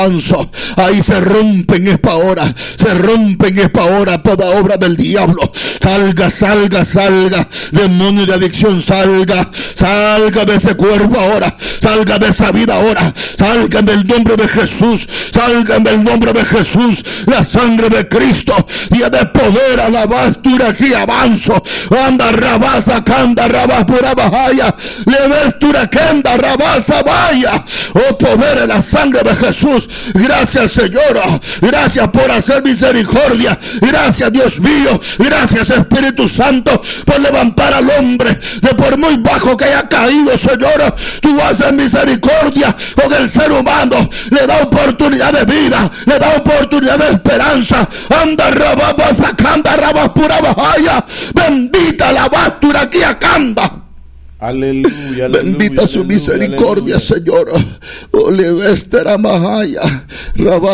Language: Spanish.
Ahí se rompe en esta hora, toda obra del diablo. Salga, demonio de adicción, salga de ese cuerpo ahora, salga de esa vida ahora, salga en el nombre de Jesús, la sangre de Cristo, día de poder, alabastura aquí avanzo, anda rabasa, canda rabas pura bajaya, levestura kenda rabasa vaya, oh poder en la sangre de Jesús. Gracias, Señor, gracias por hacer misericordia, gracias, Dios mío, gracias, Espíritu Santo, por levantar al hombre de por muy bajo que haya caído, Señor. Tú haces misericordia con el ser humano, le da oportunidad de vida, le da oportunidad de esperanza. Anda rababa sacanda rabas pura bajaya, bendita la bastura aquí acanda. Aleluya, bendita su misericordia, Señor. Olivestera Mahaya,